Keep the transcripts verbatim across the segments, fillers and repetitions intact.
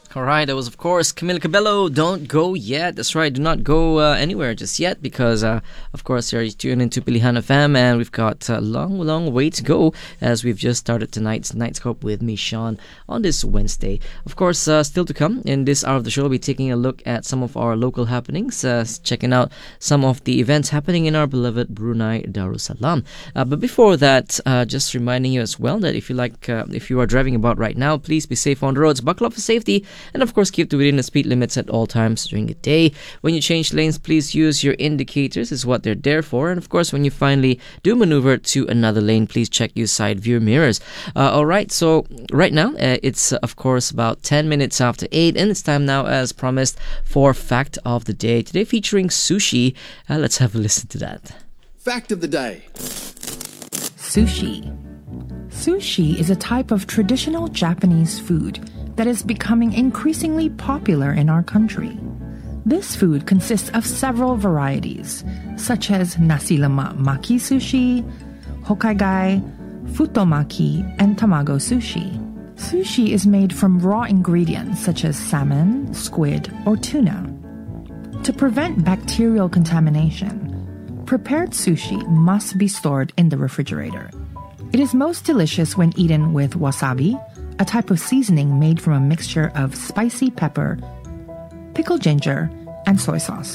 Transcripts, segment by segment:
All right, that was, of course, Camila Cabello. Don't go yet. That's right. Do not go uh, anywhere just yet because, uh, of course, you're tuned into Pilihan F M and we've got a long, long way to go as we've just started tonight's Nightscope with me, Sean, on this Wednesday. Of course, uh, still to come in this hour of the show, we'll be taking a look at some of our local happenings, uh, checking out some of the events happening in our beloved Brunei Darussalam. Uh, but before that, uh, just reminding you as well that if you like, uh, if you are driving about right now, please be safe on the roads, buckle up for safety, and of course keep to within the speed limits at all times during the day. When you change lanes, please use your indicators, is what they're there for. And of course, when you finally do maneuver to another lane, please check your side view mirrors. Uh, all right, so right now uh, it's uh, of course about ten minutes after eight, and it's time now, as promised, for Fact of the Day. Today featuring sushi. Uh, let's have a listen to that. Fact of the Day. Sushi. Sushi is a type of traditional Japanese food that is becoming increasingly popular in our country. This food consists of several varieties, such as nasi lemak maki sushi, hokkaigai, futomaki, and tamago sushi. Sushi is made from raw ingredients such as salmon, squid, or tuna. To prevent bacterial contamination, prepared sushi must be stored in the refrigerator. It is most delicious when eaten with wasabi, a type of seasoning made from a mixture of spicy pepper, pickled ginger, and soy sauce.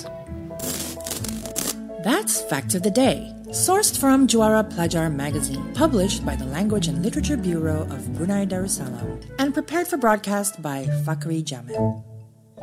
That's Fact of the Day, sourced from Juara Pelajar magazine, published by the Language and Literature Bureau of Brunei Darussalam, and prepared for broadcast by Fakri Jamil.